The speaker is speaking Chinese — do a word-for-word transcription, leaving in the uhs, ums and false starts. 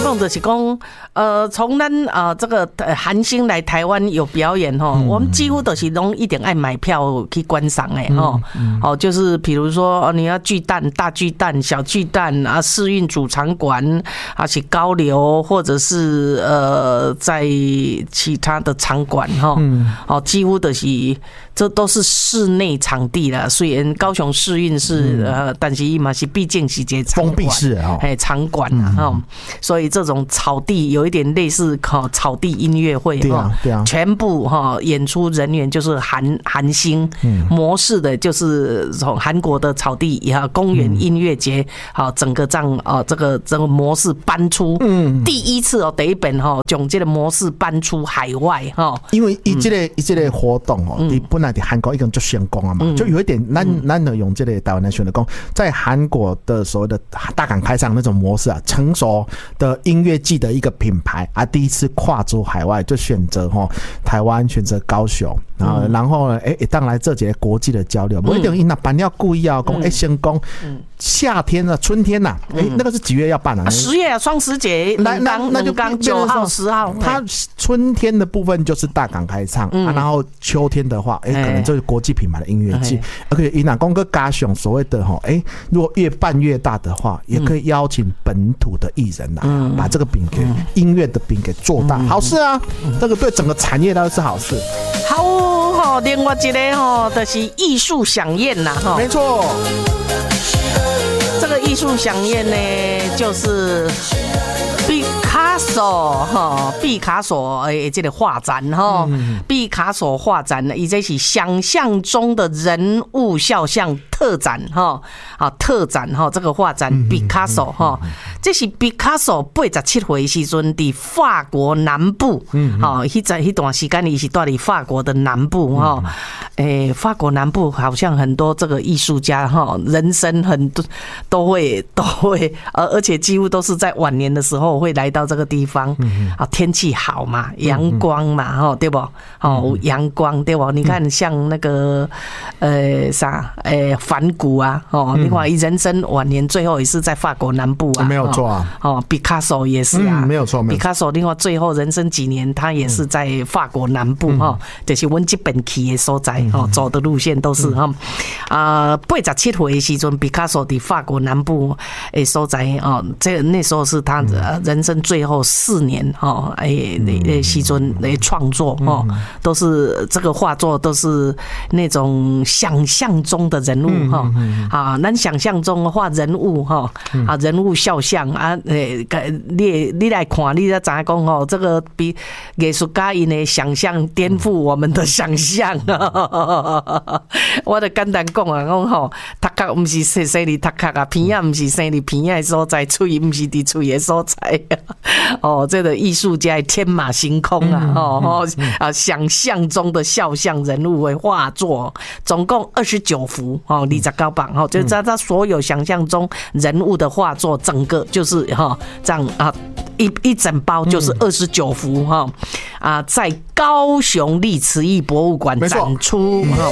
讲就是讲，呃，从咱啊、呃、这个韩星来台湾有表演哈、嗯，我们几乎都是拢一定爱买票去观赏诶哈。哦、嗯嗯，就是比如说你要巨蛋、大巨蛋、小巨蛋啊，世运主场馆，还是高流，或者是呃在其他的场馆哈。嗯，哦，几乎都是这都是室内场地啦。虽然高雄世运是、嗯、呃，但是伊嘛是毕竟是一个封闭式哦， 哎，场馆啊哈、嗯，所以这种草地有一点类似哈草地音乐会哈，对啊，全部哈演出人员就是韩韩星、嗯、模式的，就是从韩国的草地呀公园音乐节，好、嗯、整个这样啊这个这个模式搬出，嗯，第一次哦第一本哈将这个模式搬出海外哈， 因为伊这个伊这个活动哦，你、嗯、本来在韩国已经就成功了嘛，嗯、就有一点咱咱的用这个台湾来选的讲，在韩国的所谓的大港开唱那种模式啊，成熟的音乐季的一个品牌啊，第一次跨出海外就选择哈台湾，选择高雄，然后、嗯、然后呢，哎、欸，当来这节国际的交流，不一定那办要故意要讲，哎，先讲夏天啊，春天呐、啊，哎、欸，那个是几月要办啊？ 十月啊，双十节，那那那就刚九号、十号， 它春天的部分就是大港开唱、嗯啊，然后秋天的话，哎、欸，可能就是国际品牌的音乐季，而且以哪公哥高雄所谓的哈，哎、欸，如果越办越大的话，也可以邀请本土的艺人来、嗯，把这个饼给、嗯、音乐的饼给做大，嗯、好事啊、嗯！这个对整个产业都是好事。 好吼，另外一个吼，就是艺术飨宴呐，哈， 没错。 这个艺术飨宴呢，就是毕卡索哈，毕卡索诶，这个画展哈，毕卡索画展呢，伊这是想象中的人物肖像特展哈，啊特展哈，这个画展毕卡索哈，这是毕卡索八十七岁时阵伫法国南部，哈，迄在迄段时间伊是住伫法国的南部哈，诶，法国南部好像很多这个艺术家哈，人生很多都会都会，而而且几乎都是在晚年的时候会来到这个地方，啊，天气好嘛，阳光嘛，哈，对不？哦，阳光对不？你看像那个呃啥，诶，梵谷啊，哦，你看人生晚年最后也是在法国南部啊， 没有错啊， 哦，毕卡索也是啊， 没有错， 毕卡索另外最后人生几年他也是在法国南部哈，就是我们这本去的所在，哦，走的路线都是哈，啊，八十七岁的时阵，毕卡索在法国南部诶所在哦，这那时候是他人生最后四年哦，诶诶时阵诶创作哦，都是这个画作都是那种想象中的人物哈，啊，咱想象中画人物哈，啊人物肖像啊，诶，你你来看，你才知影讲哦，这个比艺术家因的想象颠覆我们的想象啊！我就简单讲啊，讲吼，头壳不是生生伫头壳啊，鼻仔不是生伫鼻仔的所在，嘴不是伫嘴的所在哦，这个艺术家天马行空啊！哦啊，想象中的肖像人物为画作，总共二十九幅哦，二十九版哦，就是在他所有想象中人物的画作，整个就是哈这样啊。一一整包就是二十九幅哈啊，在高雄历慈艺博物馆展出。